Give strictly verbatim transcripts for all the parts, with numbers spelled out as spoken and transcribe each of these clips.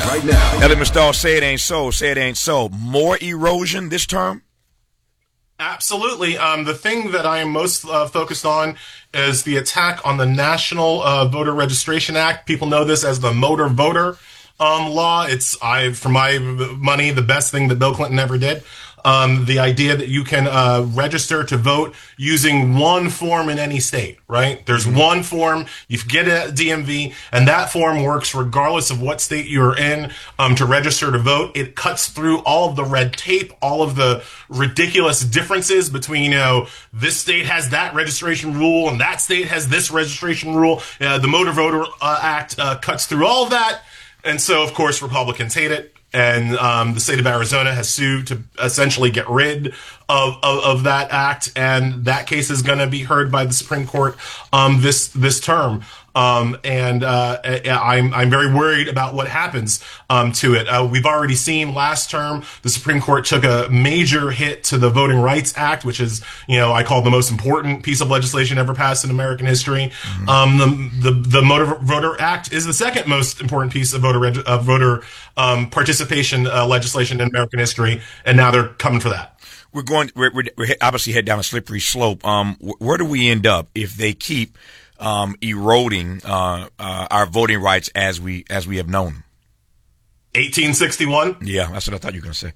now. Right now. Elie Mystal, say it ain't so. Say it ain't so. More erosion this term? Absolutely. Um, the thing that I am most uh, focused on is the attack on the National uh, Voter Registration Act. People know this as the Motor Voter um, Law. It's, I, for my money, the best thing that Bill Clinton ever did. Um, the idea that you can uh, register to vote using one form in any state, right? There's mm-hmm. one form, you get it at D M V, and that form works regardless of what state you're in um, to register to vote. It cuts through all of the red tape, all of the ridiculous differences between, you know, this state has that registration rule and that state has this registration rule. Uh, the Motor Voter uh, Act uh, cuts through all of that. And so, of course, Republicans hate it. And um, the state of Arizona has sued to essentially get rid of, of, of that act, and that case is going to be heard by the Supreme Court um, this this term. Um, and uh, I'm I'm very worried about what happens um, to it. Uh, we've already seen last term the Supreme Court took a major hit to the Voting Rights Act, which is, you know, I call the most important piece of legislation ever passed in American history. Mm-hmm. Um, the, the the Motor Voter Act is the second most important piece of voter reg- of voter um, participation uh, legislation in American history, and now they're coming for that. We're going. We're, we're, we're obviously head down a slippery slope. Um, where do we end up if they keep um, eroding uh, uh, our voting rights as we as we have known? eighteen sixty-one. Yeah, that's what I thought you were going to say.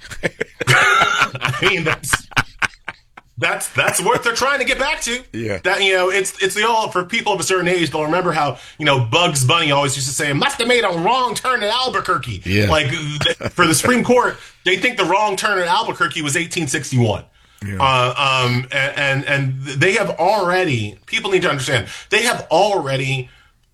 I mean, that's that's that's what they're trying to get back to. Yeah. That, you know, it's it's the old, for people of a certain age, they'll remember how, you know, Bugs Bunny always used to say, "Must have made a wrong turn at Albuquerque." Yeah. Like, for the Supreme Court, they think the wrong turn at Albuquerque was eighteen sixty-one. Yeah. Uh, um, and, and, and they have already, people need to understand, they have already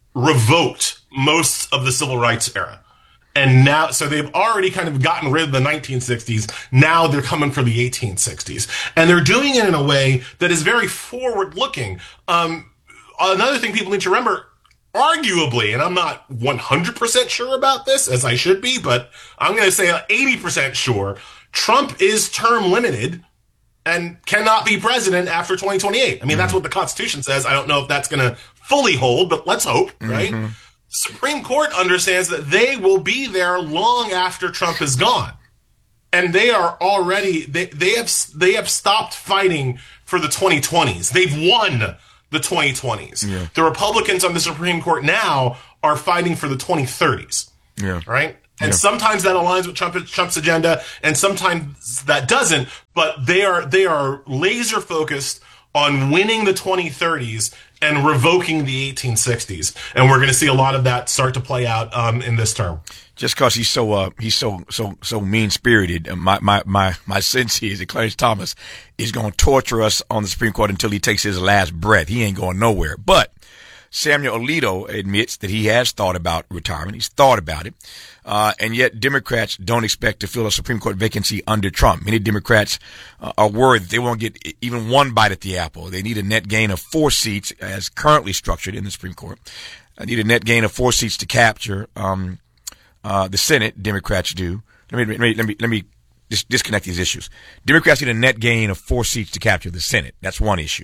revoked most of the civil rights era. And now, so they've already kind of gotten rid of the nineteen sixties. Now they're coming for the eighteen sixties. And they're doing it in a way that is very forward looking. Um, another thing people need to remember, arguably, and I'm not one hundred percent sure about this, as I should be, but I'm going to say eighty percent sure, Trump is term limited and cannot be president after twenty twenty-eight. I mean, mm-hmm. that's what the Constitution says. I don't know if that's going to fully hold, but let's hope, right? Mm-hmm. Supreme Court understands that they will be there long after Trump is gone. And they are already, they, they have, they have stopped fighting for the twenty twenties. They've won the twenty twenties. Yeah. The Republicans on the Supreme Court now are fighting for the twenty thirties. Yeah. Right? And yeah. sometimes that aligns with Trump, Trump's agenda, and sometimes that doesn't. But they are they are laser focused on winning the twenty thirties and revoking the eighteen sixties, and we're going to see a lot of that start to play out um, in this term. Just because he's so uh, he's so so so mean spirited, my my my my sense is that Clarence Thomas is going to torture us on the Supreme Court until he takes his last breath. He ain't going nowhere. But Samuel Alito admits that he has thought about retirement. He's thought about it. Uh, and yet Democrats don't expect to fill a Supreme Court vacancy under Trump. Many Democrats uh, are worried that they won't get even one bite at the apple. They need a net gain of four seats as currently structured in the Supreme Court. I need a net gain of four seats to capture um, uh, the Senate. Democrats do. Let me, let me, let me, let me dis- disconnect these issues. Democrats need a net gain of four seats to capture the Senate. That's one issue.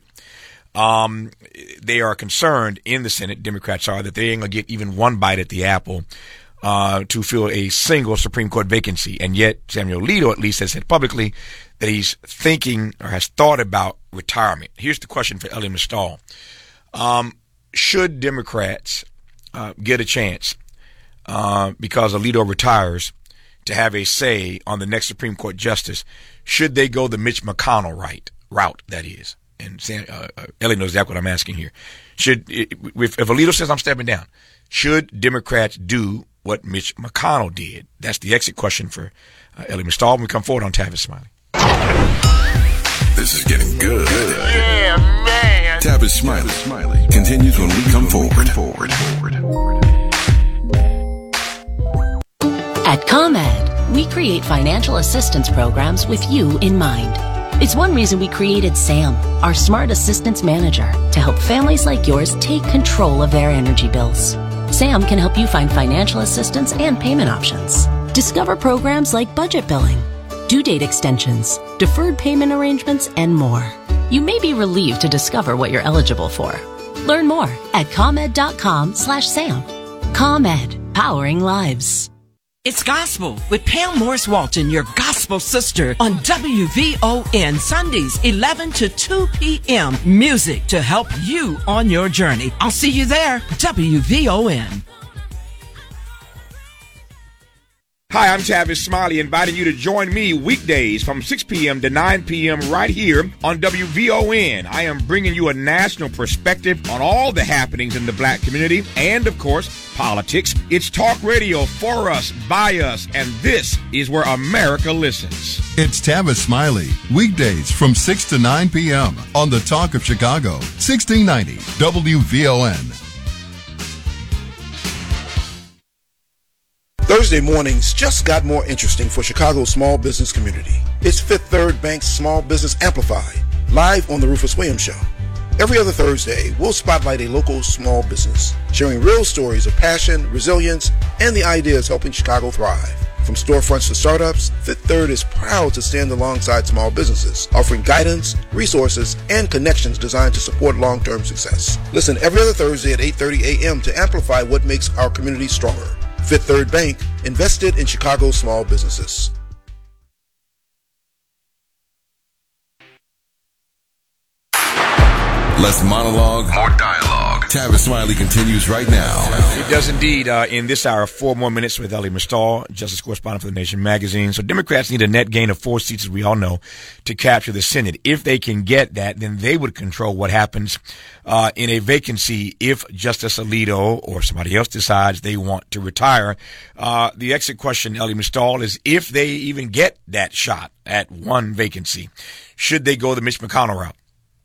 Um, they are concerned in the Senate, Democrats are, that they ain't going to get even one bite at the apple uh, to fill a single Supreme Court vacancy. And yet Samuel Alito at least has said publicly that he's thinking or has thought about retirement. Here's the question for Elie Mystal. Um, should Democrats uh, get a chance uh, because Alito retires to have a say on the next Supreme Court justice? Should they go the Mitch McConnell right, route, that is? And uh, uh, Elie knows exactly what I'm asking here. Should if, if Alito says I'm stepping down, should Democrats do what Mitch McConnell did? That's the exit question for uh, Elie Mystal when we come forward on Tavis Smiley. This is getting good. Yeah, man. Tavis Smiley, Smiley continues when we come forward. forward. At ComEd, we create financial assistance programs with you in mind. It's one reason we created SAM, our smart assistance manager, to help families like yours take control of their energy bills. SAM can help you find financial assistance and payment options. Discover programs like budget billing, due date extensions, deferred payment arrangements, and more. You may be relieved to discover what you're eligible for. Learn more at ComEd.com slash SAM. ComEd, powering lives. It's Gospel with Pam Morris Walton, your gospel sister, on W V O N, Sundays, eleven to two p.m. Music to help you on your journey. I'll see you there, W V O N. Hi, I'm Tavis Smiley, inviting you to join me weekdays from six p.m. to nine p.m. right here on W V O N. I am bringing you a national perspective on all the happenings in the black community and, of course, politics. It's talk radio for us, by us, and this is where America listens. It's Tavis Smiley, weekdays from six to nine p.m. on the Talk of Chicago, sixteen ninety W V O N. Thursday mornings just got more interesting for Chicago's small business community. It's Fifth Third Bank's Small Business Amplified, live on the Rufus Williams Show. Every other Thursday, we'll spotlight a local small business, sharing real stories of passion, resilience, and the ideas helping Chicago thrive. From storefronts to startups, Fifth Third is proud to stand alongside small businesses, offering guidance, resources, and connections designed to support long-term success. Listen every other Thursday at eight thirty a.m. to amplify what makes our community stronger. Fifth Third Bank, invested in Chicago's small businesses. Less monologue, more dialogue. Tavis Smiley continues right now. It does indeed. Uh, in this hour, four more minutes with Ellie Mistal, justice correspondent for The Nation magazine. So Democrats need a net gain of four seats, as we all know, to capture the Senate. If they can get that, then they would control what happens uh, in a vacancy if Justice Alito or somebody else decides they want to retire. Uh, the exit question, Ellie Mistal, is if they even get that shot at one vacancy, should they go the Mitch McConnell route?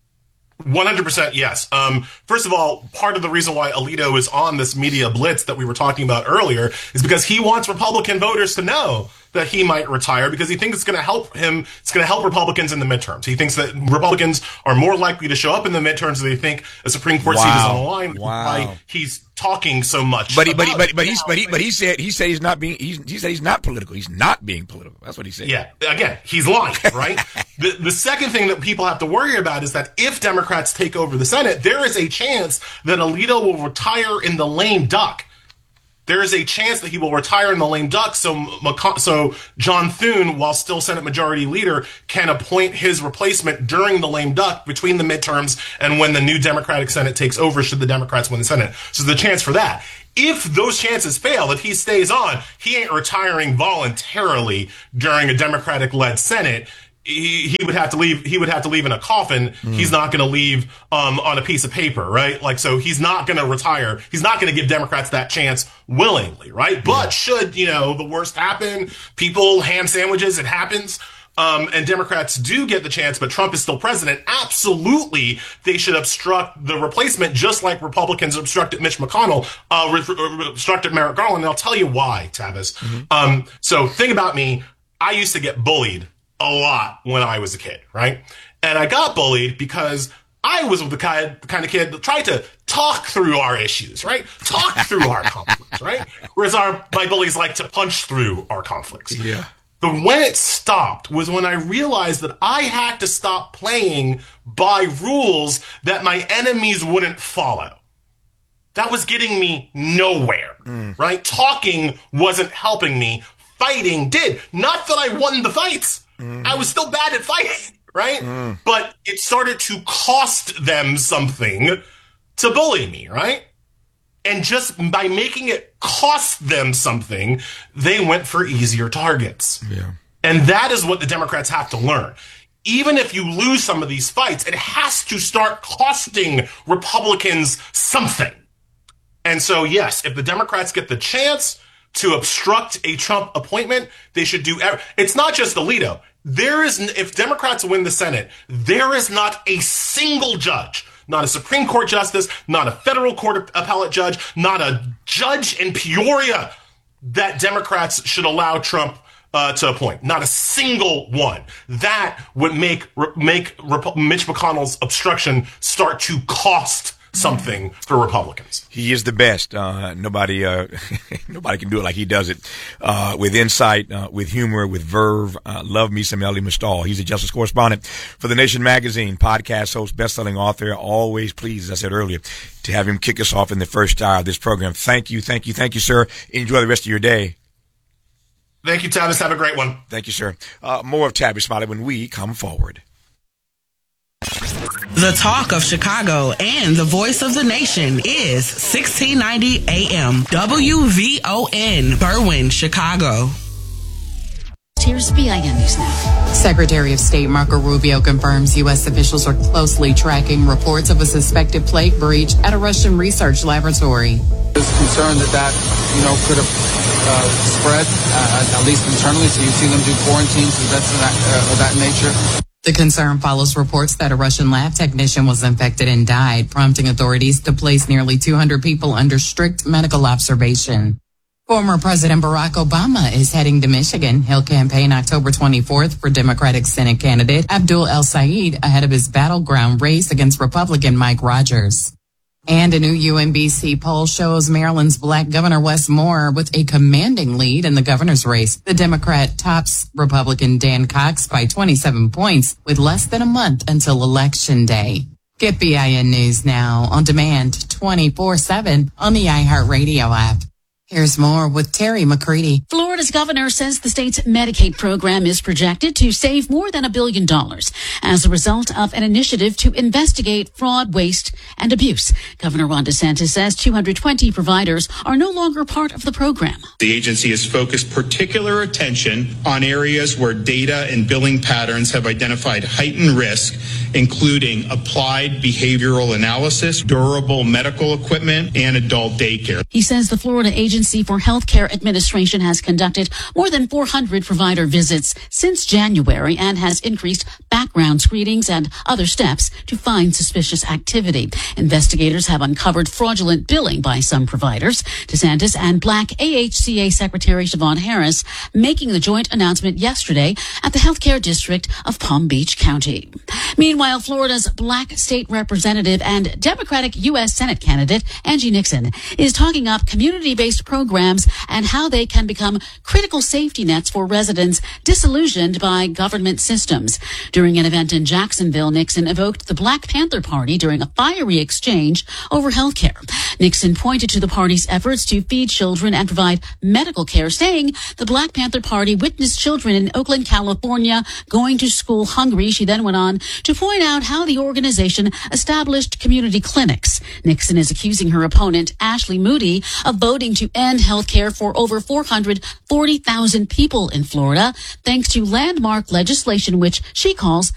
one hundred percent yes. Um, first of all, part of the reason why Alito is on this media blitz that we were talking about earlier is because he wants Republican voters to know that he might retire, because he thinks it's going to help him. It's going to help Republicans in the midterms. He thinks that Republicans are more likely to show up in the midterms if they think a Supreme Court wow. seat is on the line. Wow. Why he's talking so much. But he, but he, but, but he, he's, but he, but he said, he said he's not being, he's, he said he's not political. He's not being political. That's what he said. Yeah. Again, he's lying, right? the, the second thing that people have to worry about is that if Democrats take over the Senate, there is a chance that Alito will retire in the lame duck. There is a chance that he will retire in the lame duck, so so John Thune, while still Senate Majority Leader, can appoint his replacement during the lame duck between the midterms and when the new Democratic Senate takes over, should the Democrats win the Senate. So the chance for that. If those chances fail, if he stays on, he ain't retiring voluntarily during a Democratic-led Senate. He, he would have to leave. He would have to leave in a coffin. Mm. He's not going to leave um, on a piece of paper, right? Like, so he's not going to retire. He's not going to give Democrats that chance willingly, right? Yeah. But should, you know, the worst happen, people, ham sandwiches, it happens. Um, and Democrats do get the chance, but Trump is still president. Absolutely, they should obstruct the replacement, just like Republicans obstructed Mitch McConnell, uh, re- obstructed Merrick Garland. And I'll tell you why, Tavis. Mm-hmm. Um, so think about me. I used to get bullied a lot when I was a kid, right? And I got bullied because I was the kind, the kind of kid that tried to talk through our issues, right? Talk through our conflicts, right? Whereas our my bullies like to punch through our conflicts. Yeah. But when it stopped was when I realized that I had to stop playing by rules that my enemies wouldn't follow. That was getting me nowhere, mm. right? Talking wasn't helping me. Fighting did. Not that I won the fights. Mm. I was still bad at fighting, right? Mm. But it started to cost them something to bully me, right? And just by making it cost them something, they went for easier targets. Yeah. And that is what the Democrats have to learn. Even if you lose some of these fights, it has to start costing Republicans something. And so, yes, if the Democrats get the chance to obstruct a Trump appointment, they should do. It's not just Alito. There is, if Democrats win the Senate, there is not a single judge, not a Supreme Court justice, not a federal court appellate judge, not a judge in Peoria that Democrats should allow Trump uh, to appoint. Not a single one. That would make make Rep- Mitch McConnell's obstruction start to cost something for Republicans. He is the best. Uh, nobody, uh, nobody can do it like he does it. Uh, with insight, uh, with humor, with verve. Uh, love me some Ellie Mistal. He's a justice correspondent for The Nation magazine, podcast host, best-selling author. Always pleased, as I said earlier, to have him kick us off in the first hour of this program. Thank you, thank you, thank you, sir. Enjoy the rest of your day. Thank you, Tavis. Have a great one. Thank you, sir. Uh, more of Tabby Smiley when we come forward. The talk of Chicago and the voice of the nation is sixteen ninety A M W V O N, Berwyn, Chicago. Here's B I N News Now. Secretary of State Marco Rubio confirms U S officials are closely tracking reports of a suspected plague breach at a Russian research laboratory. There's concern that that, you know, could have uh, spread, uh, at least internally, so you've seen them do quarantines and that's of that, uh, of that nature. The concern follows reports that a Russian lab technician was infected and died, prompting authorities to place nearly two hundred people under strict medical observation. Former President Barack Obama is heading to Michigan. He'll campaign October twenty-fourth for Democratic Senate candidate Abdul El-Sayed ahead of his battleground race against Republican Mike Rogers. And a new U M B C poll shows Maryland's Black Governor Wes Moore with a commanding lead in the governor's race. The Democrat tops Republican Dan Cox by twenty-seven points with less than a month until Election Day. Get B I N News Now on demand twenty-four seven on the iHeartRadio app. Here's more with Terry McCready. Florida's governor says the state's Medicaid program is projected to save more than a billion dollars as a result of an initiative to investigate fraud, waste, and abuse. Governor Ron DeSantis says two hundred twenty providers are no longer part of the program. The agency has focused particular attention on areas where data and billing patterns have identified heightened risk, including applied behavioral analysis, durable medical equipment, and adult daycare. He says the Florida Agency for Healthcare Administration has conducted more than four hundred provider visits since January and has increased background screenings and other steps to find suspicious activity. Investigators have uncovered fraudulent billing by some providers. DeSantis and Black A H C A Secretary Siobhan Harris making the joint announcement yesterday at the Healthcare District of Palm Beach County. Meanwhile, Florida's Black state representative and Democratic U S Senate candidate Angie Nixon is talking up community-based programs and how they can become critical safety nets for residents disillusioned by government systems. During an event in Jacksonville, Nixon evoked the Black Panther Party during a fiery exchange over health care. Nixon pointed to the party's efforts to feed children and provide medical care, saying the Black Panther Party witnessed children in Oakland, California, going to school hungry. She then went on to point out how the organization established community clinics. Nixon is accusing her opponent, Ashley Moody, of voting to end health care for over four hundred forty thousand people in Florida, thanks to landmark legislation which she calls